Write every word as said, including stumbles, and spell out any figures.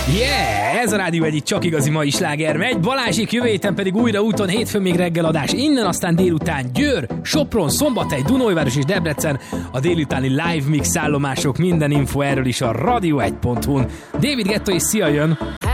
Yeah! Ez a Rádió Egy csak igazi mai sláger megy. Balázsék jövő héten pedig újra úton, hétfőn még reggel adás. Innen aztán délután Győr, Sopron, Szombathely, Dunajváros és Debrecen. A délutáni live mix állomások, minden info erről is a radio egy pont hu-n. David Guetta és Szia jön!